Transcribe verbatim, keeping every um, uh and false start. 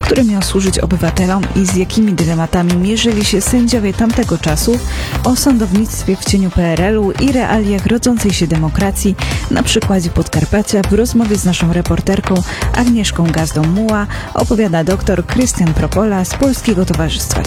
który miał służyć obywatelom i z jakimi dylematami mierzyli się sędziowie tamtego czasu, o sądownictwie w cieniu P R L u i realiach rodzącej się demokracji na przykładzie Podkarpacia w rozmowie z naszą reporterką Agnieszką Gazdą-Muła opowiada dr Krystian Propola z Polskiego Towarzystwa